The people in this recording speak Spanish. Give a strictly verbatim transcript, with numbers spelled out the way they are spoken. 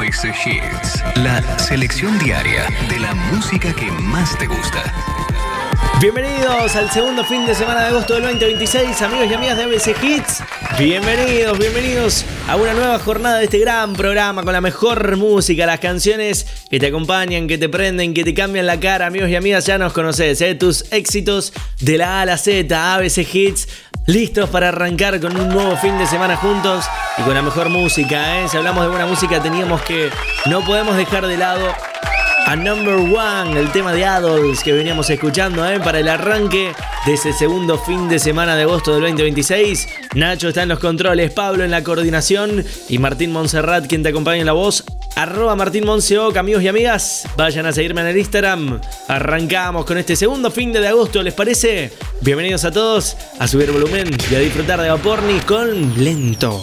A B C Hits, la selección diaria de la música que más te gusta. Bienvenidos al segundo fin de semana de agosto del veinte veintiséis, amigos y amigas de A B C Hits. Bienvenidos, bienvenidos a una nueva jornada de este gran programa con la mejor música, las canciones que te acompañan, que te prenden, que te cambian la cara. Amigos y amigas, ya nos conocés, ¿eh? Tus éxitos de la A a la Z, A B C Hits. Listos para arrancar con un nuevo fin de semana juntos y con la mejor música, ¿eh? Si hablamos de buena música, teníamos que... No podemos dejar de lado a Number One, el tema de Adults que veníamos escuchando, ¿eh? Para el arranque de ese segundo fin de semana de agosto del veinte veintiséis. Nacho está en los controles, Pablo en la coordinación y Martín Montserrat quien te acompaña en la voz. Arroba Martín Monseoc, amigos y amigas. Vayan a seguirme en el Instagram. Arrancamos con este segundo fin de agosto, ¿les parece? Bienvenidos a todos a subir volumen y a disfrutar de Vapornis con Lento.